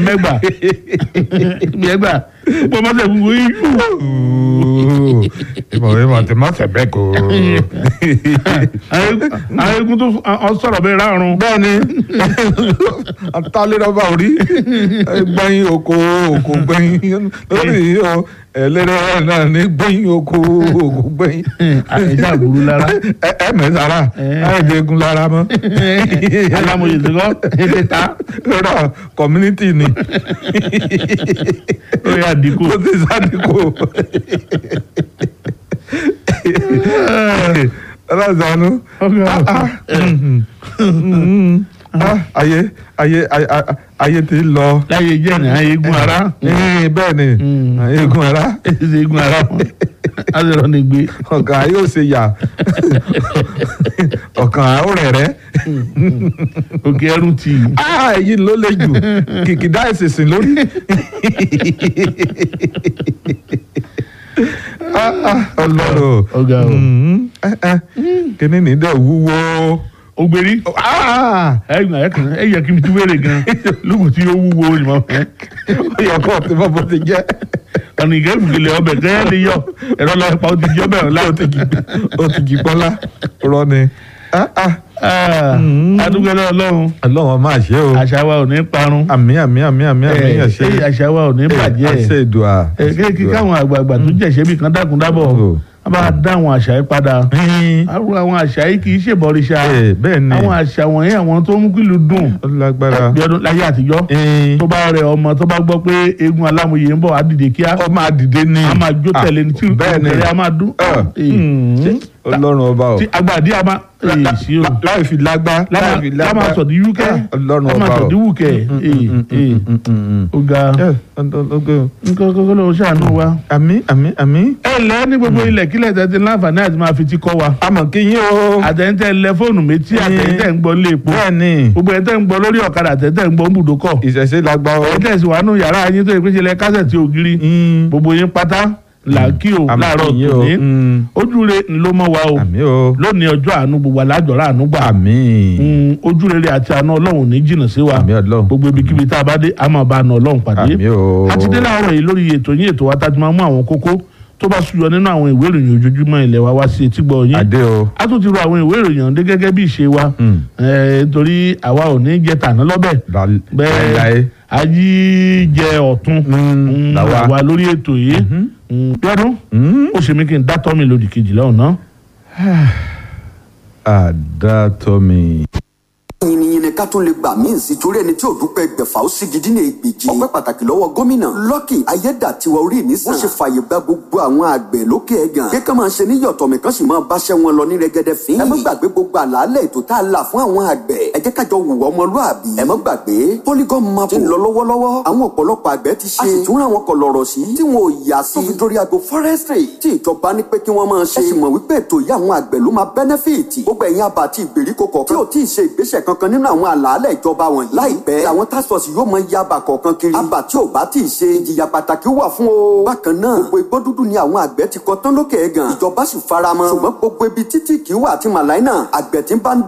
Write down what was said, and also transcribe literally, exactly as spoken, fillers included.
mẹ́gbà mẹ́gbà pọ̀ mọ́sẹ̀ fún wọ́n yìí. ìmọ̀ ìmọ̀ tí má sẹ̀ bẹ́ẹ̀ kó. àwọn egun tó sọ̀rọ̀ bẹ́ẹ̀ rárun. bẹ́ẹ̀ni atálẹ́rọ̀bà orí gbẹ̀yìn oko oko gbẹ̀yìn lórí ẹlẹ́rẹ̀ náà ní gbẹ̀yìn oko oko gbẹ̀yìn. àìsàn àbúrú lára. ẹ ẹ mẹ́sàrà ẹ jẹ́ egun lára mọ́. alámòye tó kọ́ ẹ ta. rọ community ni. ó yà dínkù. ó ti sá dínkù. ọlọ́sàn-án ayé ayé ayé ti lọ. láyé jẹ́ ní ayé egun ara. bẹ́ẹ̀ ni ayé egun ara. ṣe egun ara fún a ṣe lọ ní gbé. ọkàn yóò ṣe yà ọkàn ó rẹ̀ rẹ́. òkè ẹrù tì í. èyí ló lè jù kìkìdá ìṣèṣin lórí. ọlọ́rọ̀ ọ̀gá o. kíní ní dẹ̀ wúwo. ògbérí. ẹ̀gbọ́n ẹ̀ kàn ẹ̀ yẹ kí n tún wéré gan lóko tí ó wúwo ni mo fẹ́. ó yẹ kó o ti mọ bó ti jẹ́. ọ̀nà ìgẹ́gùnkìlẹ̀ ọbẹ̀ gẹ́gẹ́ lè yọ ẹ̀rọ lọ́wọ́ pa ó ti jọ́ bẹ̀rẹ̀ láti ó ti jì pọ́nlá rọ ni. adúgbò ọlọ́run. ọlọ́run máa ṣe o. àṣà wa ò ní parun. àmín àmín àmín àmín àmín àṣẹ. àṣà wa ò ní bàjẹ́. àṣẹ ìdùà. kí káwọn àgbààgbà tó jẹ̀ṣẹ́ bí kan dákun dábọ̀ a bá dá àwọn àṣà yìí padà. àwọn àwọn àṣà yìí kì í ṣèbọrìṣà. bẹ́ẹ̀ ni àwọn àṣà wọ̀nyí àwọn tó mú kílù dùn. lágbára. bí ọdún láyé àtijọ́. tó bá rẹ ọmọ tó bá gbọ́ pé eégún alámòye ń bọ̀ á dìde kíá. ó máa dìde ní. a máa jó tẹ̀lé ní tí ìrẹ̀lẹ̀ a máa dún. ọlọ́run ọba o. tí àgbàdì a máa. láì fi lágbá. láì fi lágbá. láì sọ̀dí yúkẹ́. ọlọ́run ọba o. láì sọ̀dí wúkẹ́. ó ga. nǹkan kọ́kọ́ ló ń ṣàánú wa. àmín àmín àmín. ẹ lẹ́ ní gbogbo ilẹ̀ kílẹ̀ tẹ́tí láǹfààní àti máa fi ti kọ́ wa. àmọ́ kí yín o. àtẹ̀yìntẹ̀ lẹ fóònù méjì àtẹ̀yìntẹ̀ ń gbọ́ lé epo. bẹ́ẹ̀ni. gbogbo ẹ̀tẹ̀ ń gbọ́ lórí ọ̀kadà àtẹ̀yìntẹ̀ ń gbọ́ bùdókọ̀. ìṣẹ̀ṣe la gbà o. ẹ̀tẹ̀ sì wà nù yàrá yín tó yẹ pé ṣe lẹ kásẹ̀tì ògiri. gbogbo yín pátá làákì o láàárọ̀ tòní. ojúre ló mọ́ wa o. àmín o. lónìí ọjọ́ àánú gbogbo alájọra àánú gbà. àmín. ojúrere àti àánú ọlọ́run ní jìnnà sí wa. àmín ọlọ́run. gbogbo ibikíbi tá a bá dé a máa bá àánú ọlọ́run pàdé. àmín o. a ti dé láàárọ̀ yìí lórí ètò yín ètò wa tá a ti máa mú àwọn kókó tó bá súyọ nínú àwọn ìwé ìròyìn ojoojúmọ́ ilẹ̀ wa wá sí etí gbọ́ yín. adé o. a tún ti ro àwọn ìwé ìròyìn ọ̀hún dé gẹ́gẹ́ bí ìṣe wa. nítorí àwa ò ní jẹ tàná lọ́bẹ̀. bẹ́ẹ̀ ajíjẹ ọ̀tún làwa lórí ètò yìí. lọ́dún ó ṣe mí kí n dá tọ́ mi lòdì kejì lọ́hùn náà. àdá tọ́ mi. yìnyín ká tún lè gbà míì sí torí ẹni tí ò dúpẹ́ gbẹ̀fà ó sì gidi ní ègbèjì. ọpẹ́ pàtàkì lọ́wọ́ gómìnà Lucky Ayédàtiwa orí mi sàn. wọ́n ṣe fààyè gba gbogbo àwọn àgbẹ̀ lókè ẹ̀gàn. kí kán máa ṣe ní yọ̀tọ̀mí kan sì máa báṣẹ́ wọn lọ ní rẹ́gẹ́dẹ́ fín. ẹ má gbàgbé gbogbo àlàálẹ̀ ètò tá a là fún àwọn àgbẹ̀. ẹ jẹ́ kájọ wùwọ́ ọmọlúàbí. ẹ má gbàgbé polygon map ti ń lọ lọ́wọ́lọ́wọ́. àwọn ọ̀pọ̀lọpọ̀ àgbẹ̀ ti ṣe. a sì tún ra wọn kọ lọ̀rọ̀ sí. tí wọn ò yà sí. tó fi dórí ago forestry tí ìjọba ní pé kí wọ́n máa ṣe. ẹ sì mọ̀ wípé ètò yìí àwọn àgbẹ̀ ló máa bẹ́nẹ́fìtì. gbogbo ẹ̀yin àbá àti ìgbèríko kọ̀ọ̀kan tí ò tí ì ṣe ìgbésẹ̀ kankan nínú àwọn àlàálẹ̀ ìjọba wọn láìpẹ́ àwọn task force yóò mọ yaba kọ̀ọ̀kan kiri àbá tí ò bá tí ì ṣe ìjìyà pàtàkì wà fún o. bákan náà gbogbo igbó dúdú ni àwọn àgbẹ̀ ti kọ tán lókè ẹ̀gàn ìjọba sì faramọ́ ṣùgbọ́n gbogbo ibi títí kì í wà àti màláìnà àgbẹ̀ tí ń bá ń